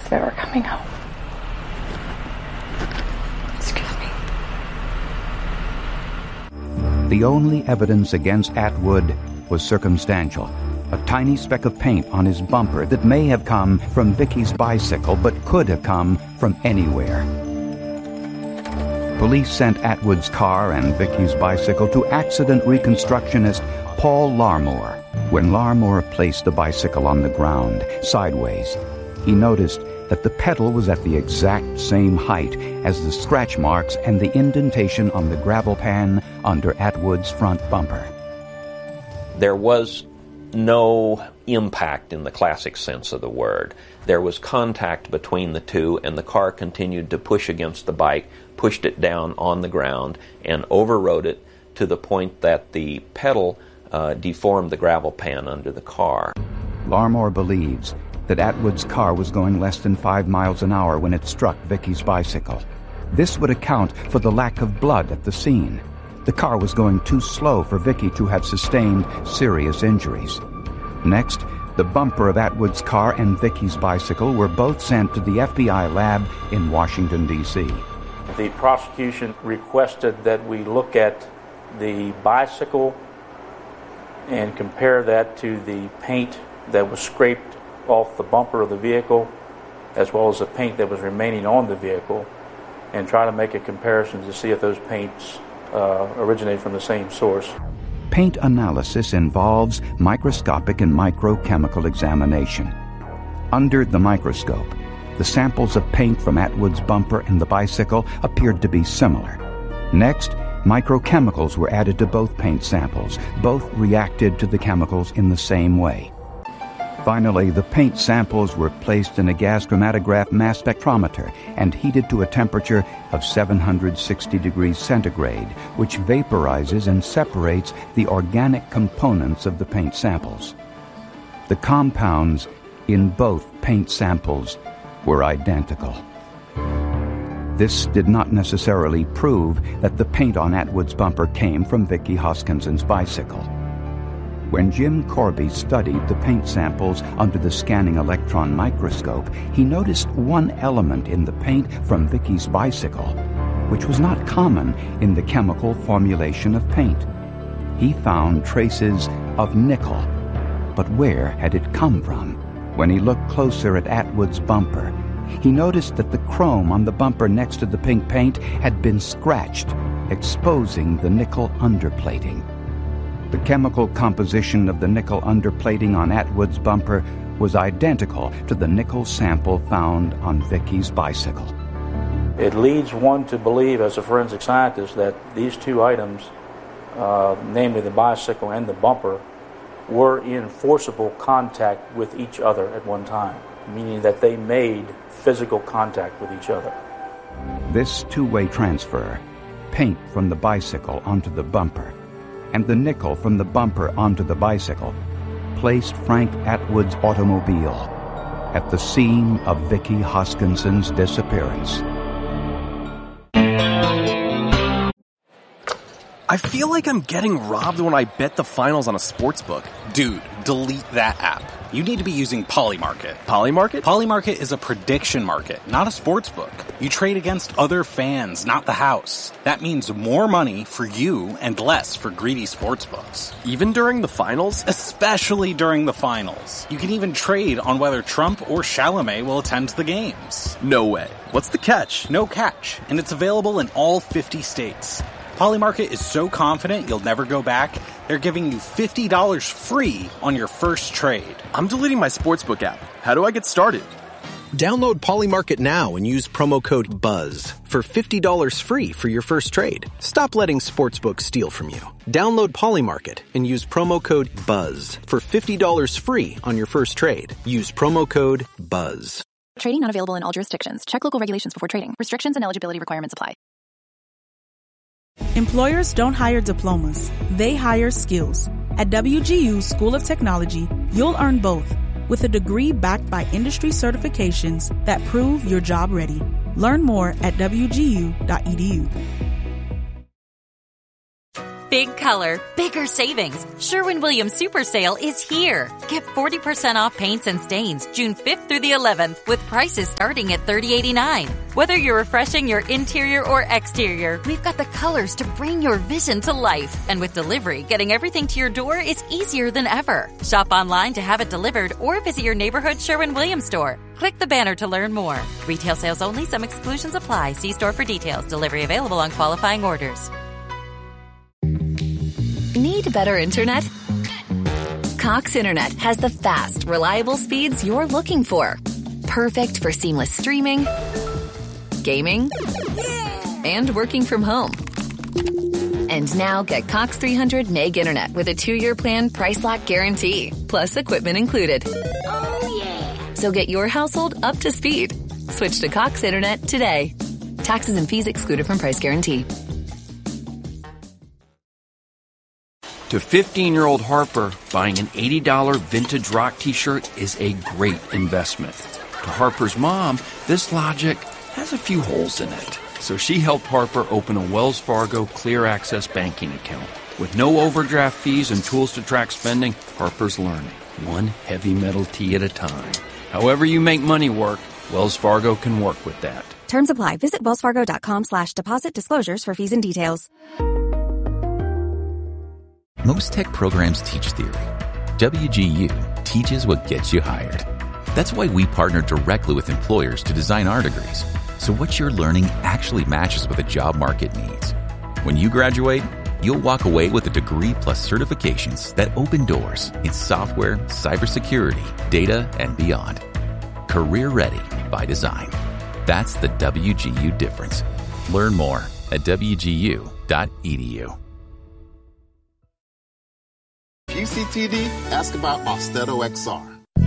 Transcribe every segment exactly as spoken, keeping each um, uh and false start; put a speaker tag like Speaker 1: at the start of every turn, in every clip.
Speaker 1: of ever coming home. Excuse me.
Speaker 2: The only evidence against Atwood was circumstantial. A tiny speck of paint on his bumper that may have come from Vicky's bicycle, but could have come from anywhere. Police sent Atwood's car and Vicky's bicycle to accident reconstructionist Paul Larmore. When Larmore placed the bicycle on the ground, sideways, he noticed that the pedal was at the exact same height as the scratch marks and the indentation on the gravel pan under Atwood's front bumper.
Speaker 3: There was no impact in the classic sense of the word. There was contact between the two, and the car continued to push against the bike, pushed it down on the ground, and overrode it to the point that the pedal uh, deformed the gravel pan under the car.
Speaker 2: Larmore believes that Atwood's car was going less than five miles an hour when it struck Vicky's bicycle. This would account for the lack of blood at the scene. The car was going too slow for Vicky to have sustained serious injuries. Next, the bumper of Atwood's car and Vicky's bicycle were both sent to the F B I lab in Washington, D C
Speaker 4: The prosecution requested that we look at the bicycle and compare that to the paint that was scraped off the bumper of the vehicle, as well as the paint that was remaining on the vehicle, and try to make a comparison to see if those paints uh, originate from the same source.
Speaker 2: Paint analysis involves microscopic and microchemical examination. Under the microscope, the samples of paint from Atwood's bumper and the bicycle appeared to be similar. Next, microchemicals were added to both paint samples. Both reacted to the chemicals in the same way. Finally, the paint samples were placed in a gas chromatograph mass spectrometer and heated to a temperature of seven hundred sixty degrees centigrade, which vaporizes and separates the organic components of the paint samples. The compounds in both paint samples were identical. This did not necessarily prove that the paint on Atwood's bumper came from Vicky Hoskinson's bicycle. When Jim Corby studied the paint samples under the scanning electron microscope, he noticed one element in the paint from Vicky's bicycle, which was not common in the chemical formulation of paint. He found traces of nickel, but where had it come from? When he looked closer at Atwood's bumper, he noticed that the chrome on the bumper next to the pink paint had been scratched, exposing the nickel underplating. The chemical composition of the nickel underplating on Atwood's bumper was identical to the nickel sample found on Vicky's bicycle.
Speaker 4: It leads one to believe, as a forensic scientist, that these two items, uh, namely the bicycle and the bumper, were in forcible contact with each other at one time, meaning that they made physical contact with each other.
Speaker 2: This two-way transfer, paint from the bicycle onto the bumper, and the nickel from the bumper onto the bicycle, placed Frank Atwood's automobile at the scene of Vicky Hoskinson's disappearance.
Speaker 5: I feel like I'm getting robbed when I bet the finals on a sports book.
Speaker 6: Dude, delete that app. You need to be using Polymarket.
Speaker 5: Polymarket?
Speaker 6: Polymarket is a prediction market, not a sports book. You trade against other fans, not the house. That means more money for you and less for greedy sports books.
Speaker 5: Even during the finals?
Speaker 6: Especially during the finals. You can even trade on whether Trump or Chalamet will attend the games.
Speaker 5: No way. What's the catch?
Speaker 6: No catch. And it's available in all fifty states. Polymarket is so confident you'll never go back, they're giving you fifty dollars free on your first trade.
Speaker 5: I'm deleting my sportsbook app. How do I get started?
Speaker 7: Download Polymarket now and use promo code BUZZ for fifty dollars free for your first trade. Stop letting sportsbooks steal from you. Download Polymarket and use promo code BUZZ for fifty dollars free on your first trade. Use promo code BUZZ.
Speaker 8: Trading not available in all jurisdictions. Check local regulations before trading. Restrictions and eligibility requirements apply.
Speaker 9: Employers don't hire diplomas. They hire skills. At W G U School of Technology, you'll earn both with a degree backed by industry certifications that prove you're job ready. Learn more at w g u dot e d u.
Speaker 10: Big color, bigger savings. Sherwin-Williams Super Sale is here. Get forty percent off paints and stains June fifth through the eleventh with prices starting at thirty eighty-nine. Whether you're refreshing your interior or exterior, we've got the colors to bring your vision to life. And with delivery, getting everything to your door is easier than ever. Shop online to have it delivered or visit your neighborhood Sherwin-Williams store. Click the banner to learn more. Retail sales only. Some exclusions apply. See store for details. Delivery available on qualifying orders.
Speaker 11: Need better internet? Cox Internet has the fast, reliable speeds you're looking for. Perfect for seamless streaming, gaming, and working from home. And now get Cox three hundred meg internet with a two-year plan price lock guarantee, plus equipment included. Oh, yeah. So get your household up to speed. Switch to Cox Internet today. Taxes and fees excluded from price guarantee.
Speaker 12: To fifteen-year-old Harper, buying an eighty dollars vintage rock t-shirt is a great investment. To Harper's mom, this logic has a few holes in it. So she helped Harper open a Wells Fargo Clear Access banking account. With no overdraft fees and tools to track spending, Harper's learning, one heavy metal tee at a time. However you make money work, Wells Fargo can work with that.
Speaker 13: Terms apply. Visit wellsfargo.com slash deposit disclosures for fees and details.
Speaker 14: Most tech programs teach theory. W G U teaches what gets you hired. That's why we partner directly with employers to design our degrees, so what you're learning actually matches what the job market needs. When you graduate, you'll walk away with a degree plus certifications that open doors in software, cybersecurity, data, and beyond. Career ready by design. That's the W G U difference. Learn more at w g u dot e d u.
Speaker 15: U C T V, ask about Austedo X R.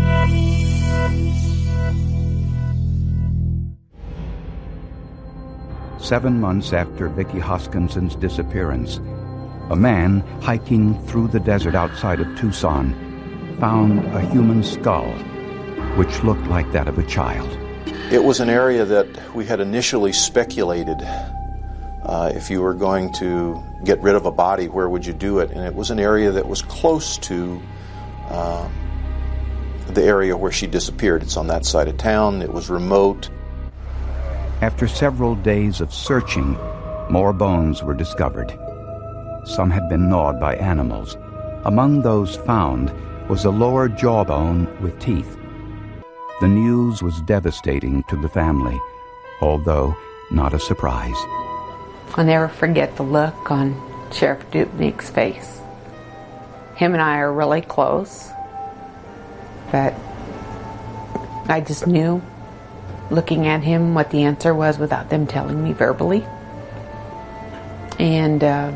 Speaker 2: Seven months after Vicky Hoskinson's disappearance, a man hiking through the desert outside of Tucson found a human skull which looked like that of a child.
Speaker 16: It was an area that we had initially speculated uh, if you were going to get rid of a body, where would you do it? And it was an area that was close to uh, the area where she disappeared. It's on that side of town. It was remote.
Speaker 2: After several days of searching, more bones were discovered. Some had been gnawed by animals. Among those found was a lower jawbone with teeth. The news was devastating to the family, although not a surprise.
Speaker 1: I'll never forget the look on Sheriff Dupnick's face. Him and I are really close, but I just knew, looking at him, what the answer was without them telling me verbally. And uh,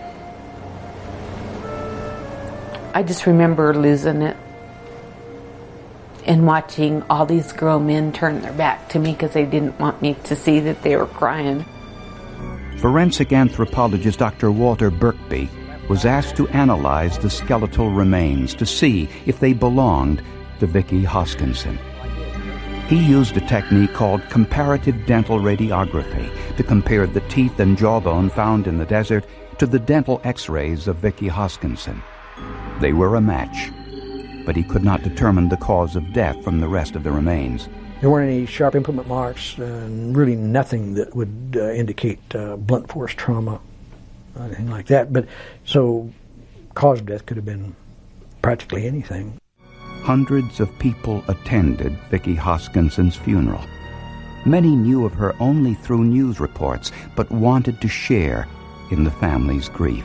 Speaker 1: I just remember losing it and watching all these grown men turn their back to me because they didn't want me to see that they were crying.
Speaker 2: Forensic anthropologist Doctor Walter Birkby was asked to analyze the skeletal remains to see if they belonged to Vicky Hoskinson. He used a technique called comparative dental radiography to compare the teeth and jawbone found in the desert to the dental x-rays of Vicky Hoskinson. They were a match, but he could not determine the cause of death from the rest of the remains.
Speaker 17: There weren't any sharp implement marks, and really nothing that would uh, indicate uh, blunt force trauma, anything like that. But so, cause of death could have been practically anything.
Speaker 2: Hundreds of people attended Vicky Hoskinson's funeral. Many knew of her only through news reports, but wanted to share in the family's grief.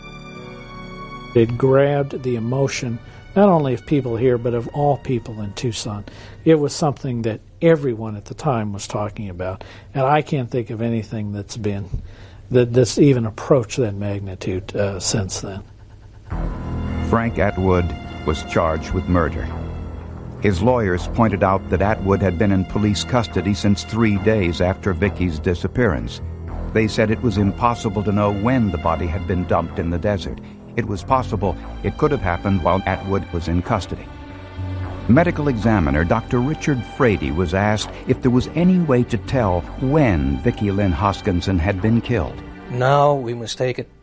Speaker 18: It grabbed the emotion not only of people here, but of all people in Tucson. It was something that everyone at the time was talking about, and I can't think of anything that's been, that that's even approached that magnitude uh, since then.
Speaker 2: Frank Atwood was charged with murder. His lawyers pointed out that Atwood had been in police custody since three days after Vicky's disappearance. They said it was impossible to know when the body had been dumped in the desert. It was possible it could have happened while Atwood was in custody. Medical examiner Doctor Richard Frady was asked if there was any way to tell when Vicky Lynn Hoskinson had been killed.
Speaker 19: Now we must take it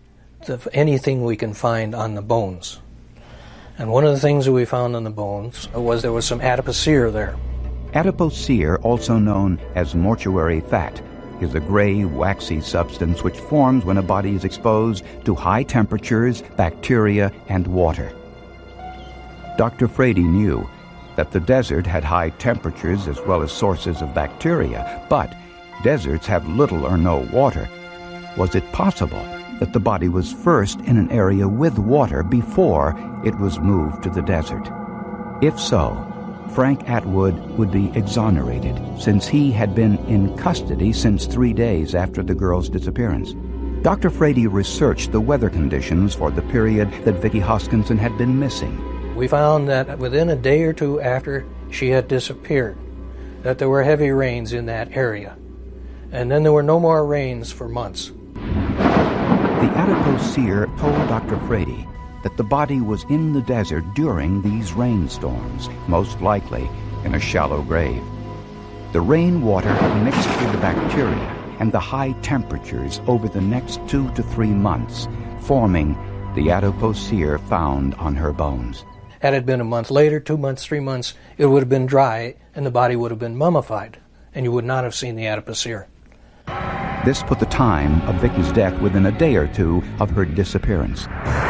Speaker 19: the, anything we can find on the bones. And one of the things that we found on the bones was there was some adipocere there.
Speaker 2: Adipocere, also known as mortuary fat, is a gray, waxy substance which forms when a body is exposed to high temperatures, bacteria, and water. Doctor Frady knew that the desert had high temperatures as well as sources of bacteria, but deserts have little or no water. Was it possible that the body was first in an area with water before it was moved to the desert? If so, Frank Atwood would be exonerated, since he had been in custody since three days after the girl's disappearance. Doctor Frady researched the weather conditions for the period that Vicki Hoskinson had been missing.
Speaker 19: We found that within a day or two after she had disappeared, that there were heavy rains in that area. And then there were no more rains for months.
Speaker 2: The adipocere told Doctor Frady that the body was in the desert during these rainstorms, most likely in a shallow grave. The rainwater mixed with the bacteria and the high temperatures over the next two to three months, forming the adipocere found on her bones.
Speaker 19: Had it been a month later, two months, three months, it would have been dry and the body would have been mummified, and you would not have seen the adipocere.
Speaker 2: This put the time of Vicki's death within a day or two of her disappearance.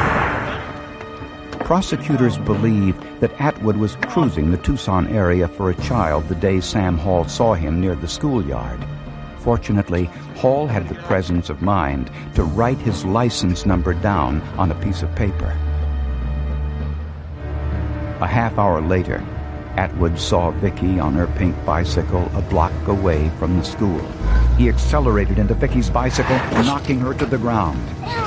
Speaker 2: Prosecutors believe that Atwood was cruising the Tucson area for a child the day Sam Hall saw him near the schoolyard. Fortunately, Hall had the presence of mind to write his license number down on a piece of paper. A half hour later, Atwood saw Vicki on her pink bicycle a block away from the school. He accelerated into Vicki's bicycle, knocking her to the ground.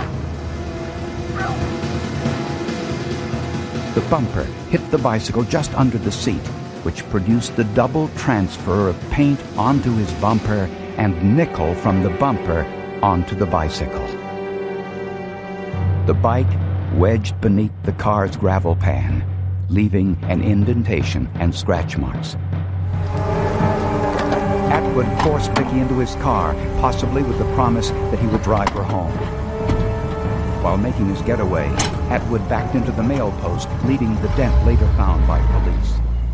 Speaker 2: The bumper hit the bicycle just under the seat, which produced the double transfer of paint onto his bumper and nickel from the bumper onto the bicycle. The bike wedged beneath the car's gravel pan, leaving an indentation and scratch marks. Atwood forced Vicki into his car, possibly with the promise that he would drive her home. While making his getaway, Atwood backed into the mail post, leaving the dent later found by police.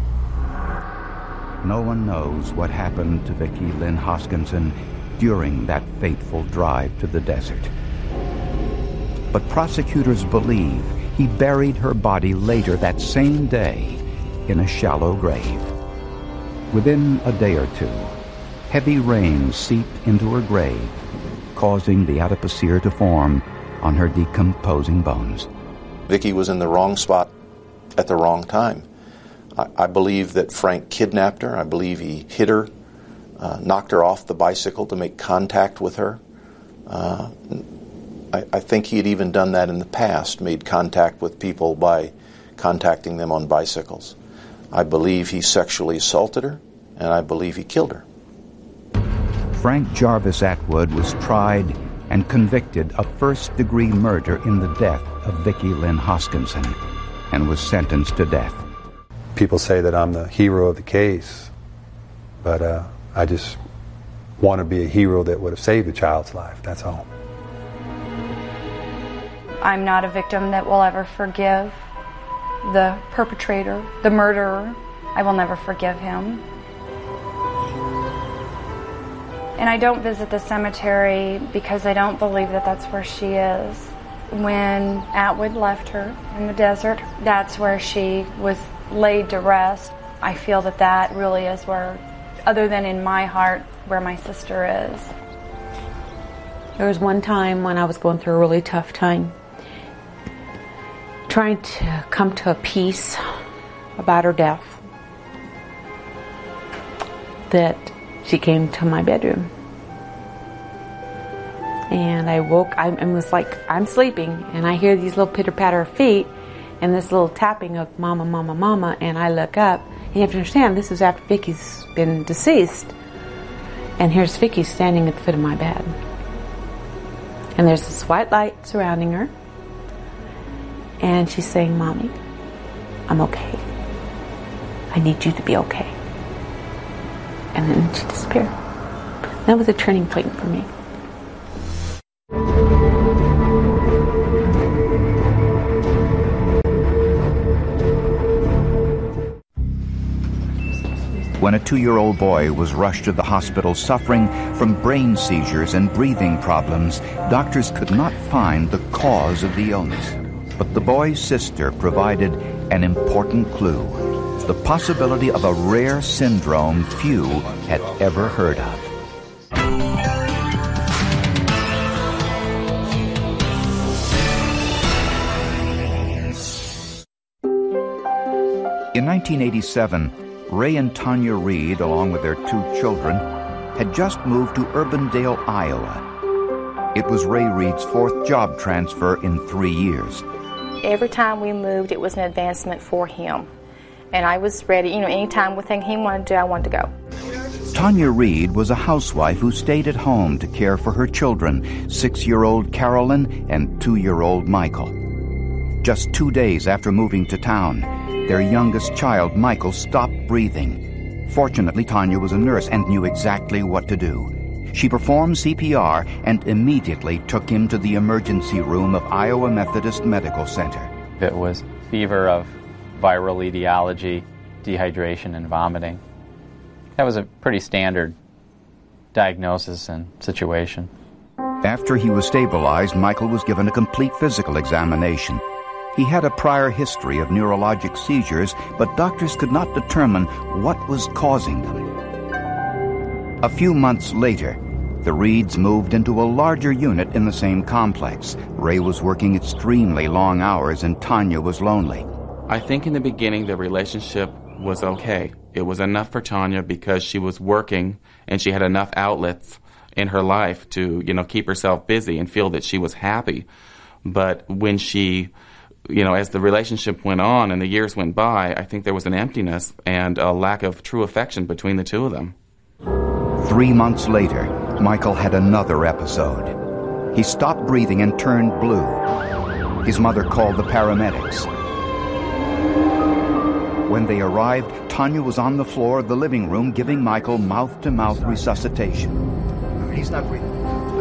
Speaker 2: No one knows what happened to Vicki Lynn Hoskinson during that fateful drive to the desert. But prosecutors believe he buried her body later that same day in a shallow grave. Within a day or two, heavy rain seeped into her grave, causing the adipocere to form on her decomposing bones.
Speaker 16: Vicki was in the wrong spot at the wrong time. I, I believe that Frank kidnapped her. I believe he hit her, uh, knocked her off the bicycle to make contact with her. Uh, I, I think he had even done that in the past, made contact with people by contacting them on bicycles. I believe he sexually assaulted her, and I believe he killed her.
Speaker 2: Frank Jarvis Atwood was tried and convicted of first-degree murder in the death of Vicki Lynn Hoskinson and was sentenced to death.
Speaker 20: People say that I'm the hero of the case, but uh, I just want to be a hero that would have saved a child's life, that's all.
Speaker 21: I'm not a victim that will ever forgive the perpetrator, the murderer. I will never forgive him. And I don't visit the cemetery because I don't believe that that's where she is. When Atwood left her in the desert, that's where she was laid to rest. I feel that that really is where, other than in my heart, where my sister is.
Speaker 1: There was one time when I was going through a really tough time, trying to come to a peace about her death, that she came to my bedroom. And I woke, I, I was like, I'm sleeping, and I hear these little pitter-patter of feet, and this little tapping of mama, mama, mama, and I look up, and you have to understand, this is after Vicki's been deceased, and here's Vicki standing at the foot of my bed. And there's this white light surrounding her, and she's saying, Mommy, I'm okay. I need you to be okay. And then she disappeared. That was a turning point for me.
Speaker 2: when a two-year-old boy was rushed to the hospital suffering from brain seizures and breathing problems. Doctors could not find the cause of the illness. But the boy's sister provided an important clue: the possibility of a rare syndrome few had ever heard of. In nineteen eighty-seven, Ray and Tanya Reed, along with their two children, had just moved to Urbandale, Iowa. It was Ray Reed's fourth job transfer in three years.
Speaker 3: Every time we moved, it was an advancement for him. And I was ready, you know, anytime with anything he wanted to do, I wanted to go.
Speaker 2: Tanya Reed was a housewife who stayed at home to care for her children, six-year-old Carolyn and two-year-old Michael. Just two days after moving to town, their youngest child, Michael, stopped breathing. Fortunately, Tanya was a nurse and knew exactly what to do. She performed C P R and immediately took him to the emergency room of Iowa Methodist Medical Center.
Speaker 22: It was fever of viral etiology, dehydration, and vomiting. That was a pretty standard diagnosis and situation.
Speaker 2: After he was stabilized, Michael was given a complete physical examination. He had a prior history of neurologic seizures, but doctors could not determine what was causing them. A few months later, the Reeds moved into a larger unit in the same complex. Ray was working extremely long hours and Tanya was lonely.
Speaker 23: I think in the beginning the relationship was okay. It was enough for Tanya because she was working and she had enough outlets in her life to, you know, keep herself busy and feel that she was happy. But when she You know, as the relationship went on and the years went by, I think there was an emptiness and a lack of true affection between the two of them.
Speaker 2: Three months later, Michael had another episode. He stopped breathing and turned blue. His mother called the paramedics. When they arrived, Tanya was on the floor of the living room giving Michael mouth-to-mouth resuscitation.
Speaker 17: He's not breathing.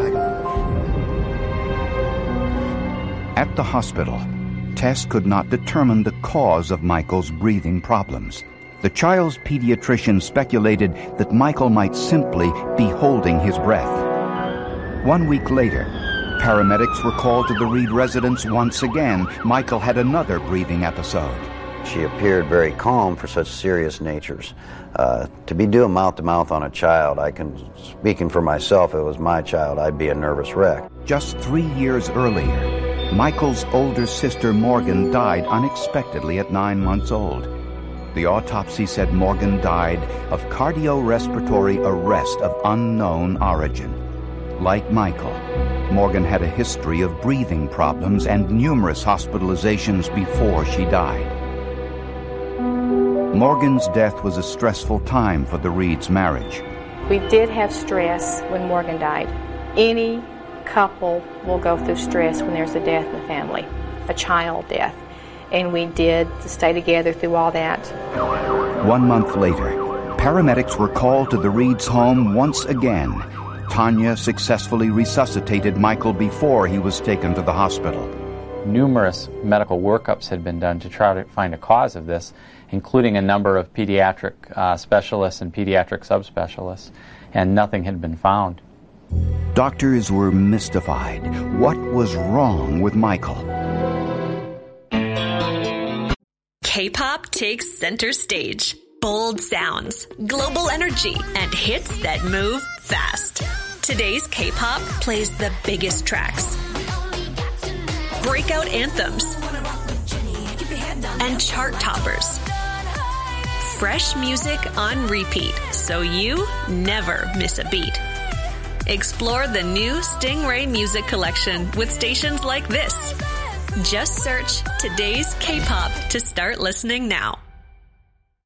Speaker 2: At the hospital, tests could not determine the cause of Michael's breathing problems. The child's pediatrician speculated that Michael might simply be holding his breath. One week later, paramedics were called to the Reed residence once again. Michael had another breathing episode.
Speaker 24: She appeared very calm for such serious natures. Uh, to be doing mouth-to-mouth on a child, I can, speaking for myself, if it was my child, I'd be a nervous wreck.
Speaker 2: Just three years earlier, Michael's older sister Morgan died unexpectedly at nine months old. The autopsy said Morgan died of cardiorespiratory arrest of unknown origin. Like Michael, Morgan had a history of breathing problems and numerous hospitalizations before she died. Morgan's death was a stressful time for the Reeds' marriage.
Speaker 3: We did have stress when Morgan died. Any couple will go through stress when there's a death in the family, a child death. And we did stay together through all that.
Speaker 2: One month later, paramedics were called to the Reeds' home once again. Tanya successfully resuscitated Michael before he was taken to the hospital.
Speaker 22: Numerous medical workups had been done to try to find a cause of this, including a number of pediatric uh, specialists and pediatric subspecialists, and nothing had been found.
Speaker 2: Doctors were mystified. What was wrong with Michael?
Speaker 25: K-pop takes center stage. Bold sounds, global energy, and hits that move fast. Today's K-pop plays the biggest tracks, breakout anthems, and chart toppers. Fresh music on repeat, so you never miss a beat. Explore the new Stingray Music Collection with stations like this. Just search Today's K-pop to start listening now.